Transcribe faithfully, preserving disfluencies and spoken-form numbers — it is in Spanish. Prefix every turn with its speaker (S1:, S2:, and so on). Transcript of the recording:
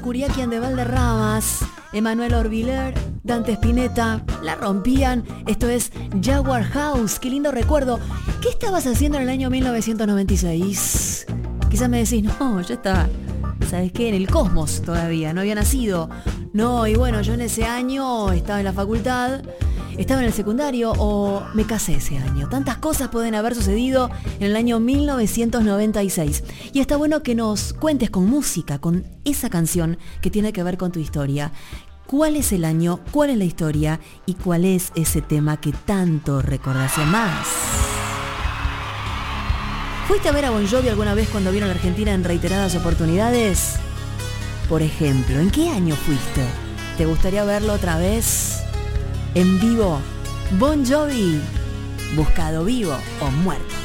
S1: Curiaquian de Valderramas, Emanuel Orbiler, Dante Spinetta, la rompían. Esto es Jaguar House, qué lindo recuerdo. ¿Qué estabas haciendo en el año mil novecientos noventa y seis? Quizás me decís, no, yo estaba, ¿sabes qué? En el cosmos todavía, no había nacido. No, y bueno, yo en ese año estaba en la facultad, estaba en el secundario o me casé ese año. Tantas cosas pueden haber sucedido en el año mil novecientos noventa y seis. Y está bueno que nos cuentes con música, con esa canción que tiene que ver con tu historia. ¿Cuál es el año, cuál es la historia y cuál es ese tema que tanto recordás más? ¿Fuiste a ver a Bon Jovi alguna vez cuando vino a la Argentina en reiteradas oportunidades? Por ejemplo, ¿en qué año fuiste? ¿Te gustaría verlo otra vez? En vivo, Bon Jovi, buscado vivo o muerto.